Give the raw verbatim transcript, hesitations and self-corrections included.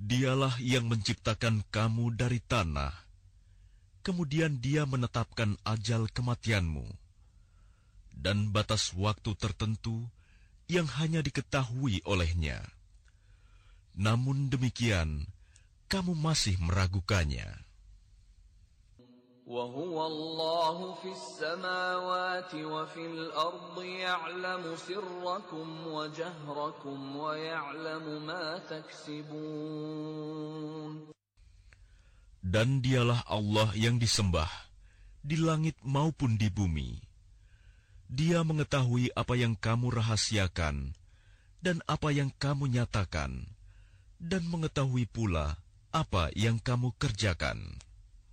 Dialah yang menciptakan kamu dari tanah, kemudian Dia menetapkan ajal kematianmu, dan batas waktu tertentu yang hanya diketahui olehnya. Namun demikian, kamu masih meragukannya. وَهُوَ اللَّهُ فِي السَّمَاوَاتِ وَفِي الْأَرْضِ يَعْلَمُ سِرَّكُمْ وَجَهْرَكُمْ وَيَعْلَمُ مَا تَكْسِبُونَ. Dan Dialah Allah yang disembah, di langit maupun di bumi. Dia mengetahui apa yang kamu rahasiakan, dan apa yang kamu nyatakan, dan mengetahui pula apa yang kamu kerjakan.